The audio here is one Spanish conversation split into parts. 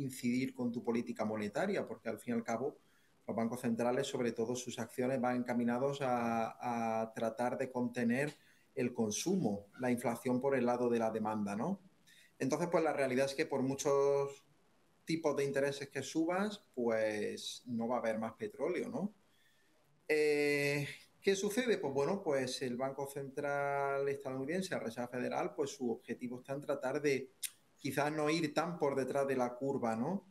incidir con tu política monetaria, porque al fin y al cabo los bancos centrales, sobre todo sus acciones, van encaminados a tratar de contener el consumo, la inflación por el lado de la demanda, ¿no? Entonces, pues la realidad es que por muchos tipos de intereses que subas, pues no va a haber más petróleo, ¿no? ¿Qué sucede? Pues bueno, pues el Banco Central estadounidense, la Reserva Federal, pues su objetivo está en tratar de quizás no ir tan por detrás de la curva, ¿no?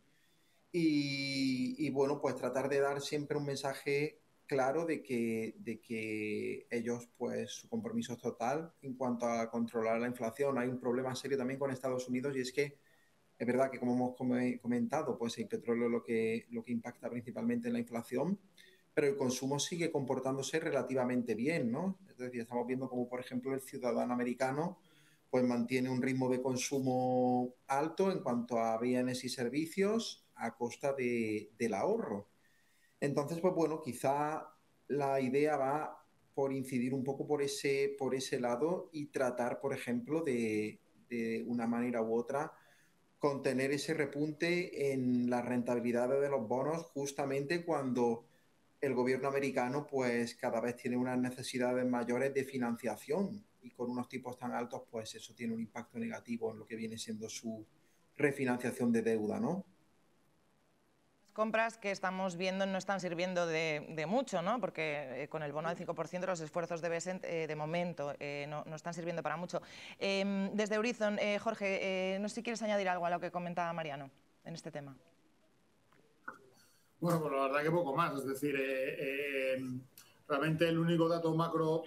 Y bueno, pues tratar de dar siempre un mensaje claro de que ellos, pues su compromiso es total en cuanto a controlar la inflación. Hay un problema serio también con Estados Unidos y es que es verdad que, como hemos comentado, pues el petróleo es lo que impacta principalmente en la inflación, pero el consumo sigue comportándose relativamente bien, ¿no? Es decir, estamos viendo como, por ejemplo, el ciudadano americano pues mantiene un ritmo de consumo alto en cuanto a bienes y servicios a costa del ahorro. Entonces, pues bueno, quizá la idea va por incidir un poco por ese lado y tratar, por ejemplo, de una manera u otra contener ese repunte en las rentabilidades de los bonos justamente cuando el gobierno americano pues cada vez tiene unas necesidades mayores de financiación y con unos tipos tan altos pues eso tiene un impacto negativo en lo que viene siendo su refinanciación de deuda, ¿no? Compras que estamos viendo no están sirviendo de mucho, ¿no? Porque con el bono del 5% los esfuerzos de Bessent de momento no están sirviendo para mucho. Desde Eurizon, Jorge, no sé si quieres añadir algo a lo que comentaba Mariano en este tema. Bueno, pues la verdad que poco más. Es decir, realmente el único dato macro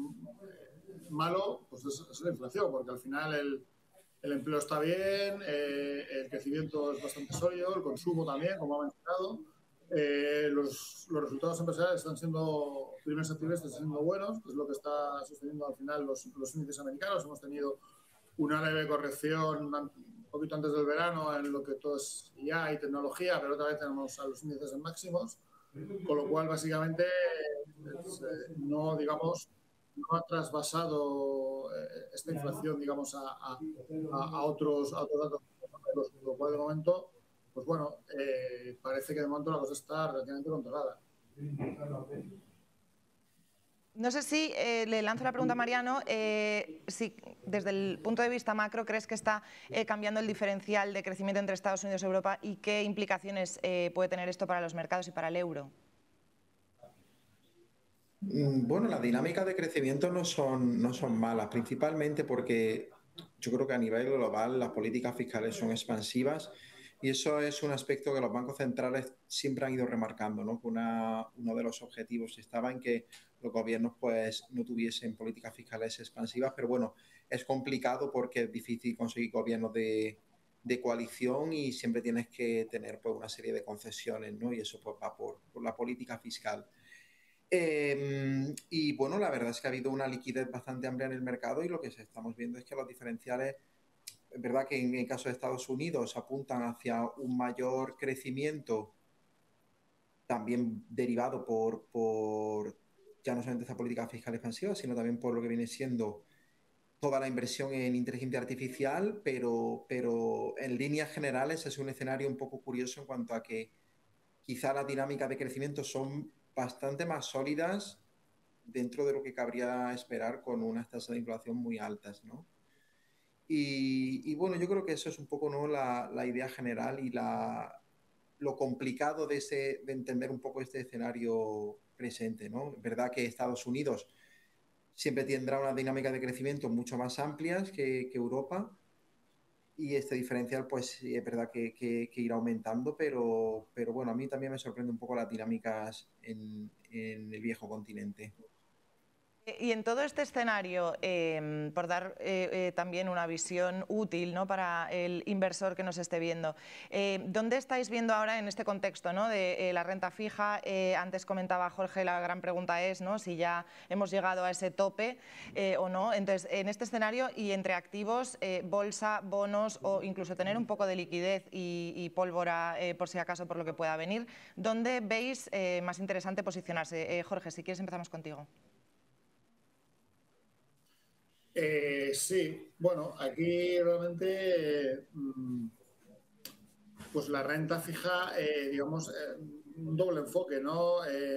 malo pues es la inflación, porque al final el empleo está bien, el crecimiento es bastante sólido, el consumo también, como ha mencionado. Los resultados empresariales están siendo, primeros trimestres están siendo buenos, que es lo que está sosteniendo al final los índices americanos. Hemos tenido una leve corrección un poquito antes del verano en lo que todo es IA y tecnología, pero otra vez tenemos a los índices en máximos, con lo cual básicamente no, digamos, no ha trasvasado esta inflación, digamos, a otros datos, con lo cual de momento, pues bueno, parece que de momento la cosa está relativamente controlada. No sé si le lanzo la pregunta a Mariano, si desde el punto de vista macro crees que está cambiando el diferencial de crecimiento entre Estados Unidos y Europa y qué implicaciones puede tener esto para los mercados y para el euro. Bueno, las dinámicas de crecimiento no son malas, principalmente porque yo creo que a nivel global las políticas fiscales son expansivas y eso es un aspecto que los bancos centrales siempre han ido remarcando, ¿no? Que uno de los objetivos estaba en que los gobiernos pues no tuviesen políticas fiscales expansivas, pero bueno, es complicado porque es difícil conseguir gobiernos de coalición y siempre tienes que tener pues una serie de concesiones, ¿no? Y eso pues va por la política fiscal. Y bueno, la verdad es que ha habido una liquidez bastante amplia en el mercado y lo que estamos viendo es que los diferenciales, es verdad que en el caso de Estados Unidos apuntan hacia un mayor crecimiento, también derivado por ya no solamente esta política fiscal expansiva, sino también por lo que viene siendo toda la inversión en inteligencia artificial, pero en líneas generales es un escenario un poco curioso en cuanto a que quizá las dinámicas de crecimiento son bastante más sólidas dentro de lo que cabría esperar con unas tasas de inflación muy altas, ¿no? Y bueno, yo creo que eso es un poco, ¿no?, la idea general y lo complicado de entender un poco este escenario presente, ¿no? Es verdad que Estados Unidos siempre tendrá una dinámica de crecimiento mucho más amplias que Europa y este diferencial, pues sí, es verdad que irá aumentando, pero bueno, a mí también me sorprende un poco las dinámicas en el viejo continente. Y en todo este escenario, por dar también una visión útil, ¿no?, para el inversor que nos esté viendo, ¿dónde estáis viendo ahora en este contexto, ¿no?, de la renta fija? Antes comentaba Jorge, la gran pregunta es, ¿no?, si ya hemos llegado a ese tope o no. Entonces, en este escenario y entre activos, bolsa, bonos o incluso tener un poco de liquidez y pólvora por si acaso por lo que pueda venir, ¿dónde veis más interesante posicionarse? Jorge, si quieres empezamos contigo. Sí, bueno, aquí realmente pues la renta fija, digamos, un doble enfoque, ¿no?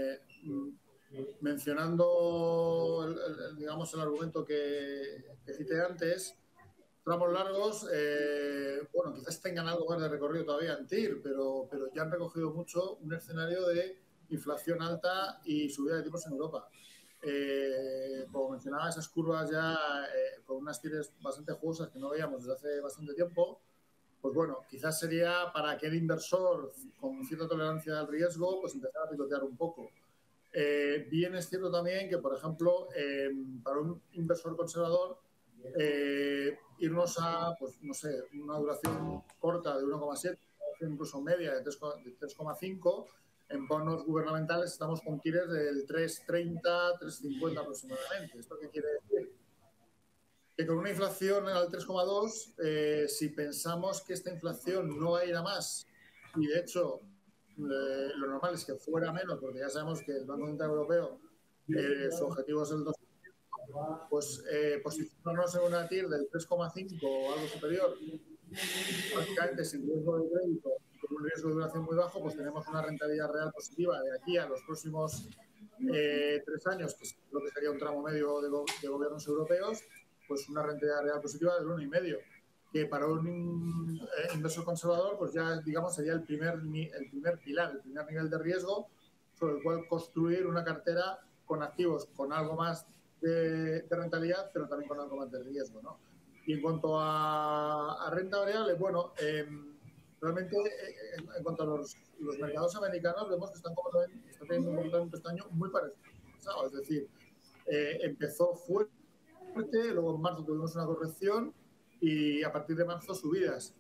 Mencionando, digamos, el argumento que cité antes, tramos largos, bueno, quizás tengan algo más de recorrido todavía en TIR, pero ya han recogido mucho un escenario de inflación alta y subida de tipos en Europa. Como mencionaba, esas curvas ya con unas TIRs bastante jugosas que no veíamos desde hace bastante tiempo, pues bueno, quizás sería para aquel inversor con cierta tolerancia al riesgo, pues empezar a picotear un poco. Bien es cierto también que, por ejemplo, para un inversor conservador, irnos a, pues no sé, una duración corta de 1,7, incluso media de 3,5, en bonos gubernamentales estamos con tires del 3,30, 3,50 aproximadamente. ¿Esto qué quiere decir? Que con una inflación al 3,2, si pensamos que esta inflación no va a ir a más, y de hecho lo normal es que fuera menos, porque ya sabemos que el Banco Central Europeo, su objetivo es el 2%, pues posicionarnos en una TIR del 3,5 o algo superior, prácticamente sin riesgo de crédito y con un riesgo de duración muy bajo, pues tenemos una rentabilidad real positiva de aquí a los próximos 3 años, que es lo que sería un tramo medio de gobiernos europeos, pues una rentabilidad real positiva del 1,5, que para un inversor conservador, pues ya, digamos, sería el primer pilar, el primer nivel de riesgo sobre el cual construir una cartera con activos con algo más de rentabilidad, pero también con algo más de riesgo, ¿no? Y en cuanto a renta variable, bueno, realmente en cuanto a los mercados americanos, vemos que están teniendo un comportamiento este año muy parecido al pasado. Es decir, empezó fuerte, luego en marzo tuvimos una corrección y a partir de marzo subidas.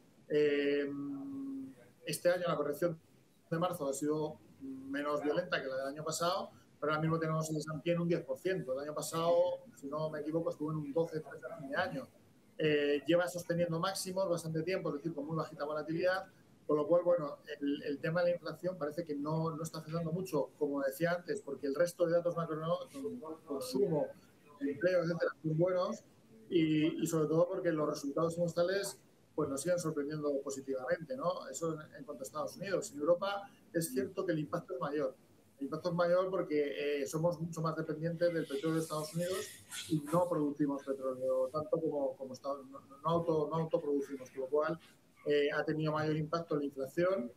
Este año la corrección de marzo ha sido menos violenta que la del año pasado, pero ahora mismo tenemos el S&P en un 10%. El año pasado, si no me equivoco, estuvo en un 12-13 a fin de año. Lleva sosteniendo máximos bastante tiempo, es decir, con muy bajita volatilidad, con lo cual, bueno, el tema de la inflación parece que no está afectando mucho, como decía antes, porque el resto de datos macroeconómicos, consumo, empleo, etcétera, son buenos, y sobre todo porque los resultados semestrales pues nos siguen sorprendiendo positivamente, ¿no? Eso en cuanto a Estados Unidos. En Europa es cierto que el impacto es mayor. El impacto es mayor porque somos mucho más dependientes del petróleo de Estados Unidos y no producimos petróleo tanto como Estados Unidos, no autoproducimos, con lo cual ha tenido mayor impacto la inflación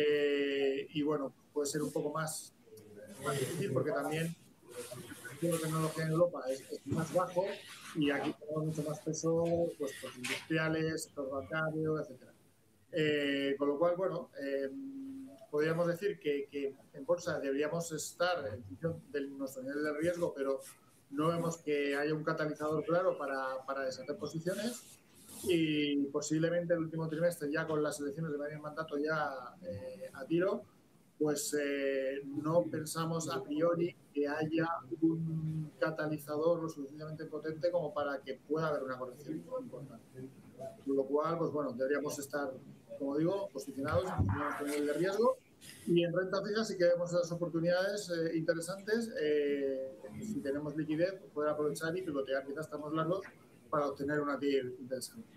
y bueno, puede ser un poco más difícil porque también la tecnología en Europa es más bajo y aquí tenemos mucho más peso pues industriales, sector bancario, etcétera. Con lo cual, bueno, podríamos decir que en bolsa deberíamos estar en función de nuestro nivel de riesgo, pero no vemos que haya un catalizador claro para deshacer posiciones y posiblemente el último trimestre ya con las elecciones de medio mandato ya a tiro, pues no pensamos a priori que haya un catalizador lo suficientemente potente como para que pueda haber una corrección importante. Con lo cual, pues bueno, deberíamos estar, como digo, posicionados en función de nuestro nivel de riesgo. Y en renta fija sí que vemos esas oportunidades interesantes. Si tenemos liquidez, poder aprovechar y pivotear quizás estamos largos para obtener una TIR interesante.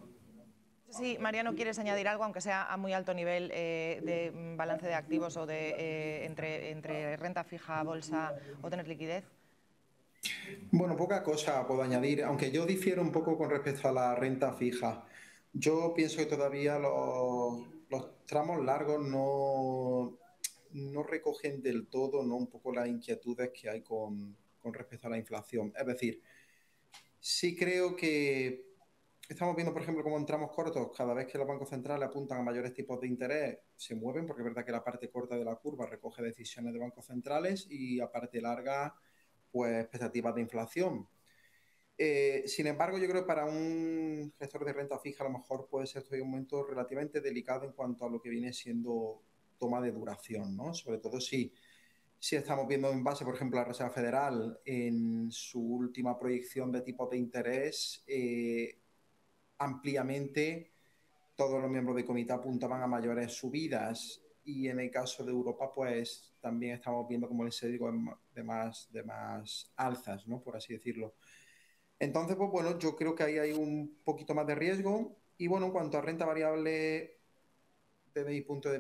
Sí, Mariano, ¿quieres añadir algo, aunque sea a muy alto nivel de balance de activos o de entre renta fija, bolsa o tener liquidez? Bueno, poca cosa puedo añadir, aunque yo difiero un poco con respecto a la renta fija. Yo pienso que todavía los tramos largos no recogen del todo, ¿no?, un poco las inquietudes que hay con respecto a la inflación. Es decir, sí creo que estamos viendo, por ejemplo, cómo en tramos cortos, cada vez que los bancos centrales apuntan a mayores tipos de interés, se mueven, porque es verdad que la parte corta de la curva recoge decisiones de bancos centrales y la parte larga, pues expectativas de inflación. Sin embargo, yo creo que para un gestor de renta fija a lo mejor puede ser todavía un momento relativamente delicado en cuanto a lo que viene siendo toma de duración, ¿no? Sobre todo si estamos viendo en base, por ejemplo, a la Reserva Federal en su última proyección de tipos de interés, ampliamente todos los miembros del comité apuntaban a mayores subidas y en el caso de Europa pues también estamos viendo como el sesgo de más alzas, ¿no?, por así decirlo. Entonces, pues bueno, yo creo que ahí hay un poquito más de riesgo y bueno, en cuanto a renta variable PMI punto de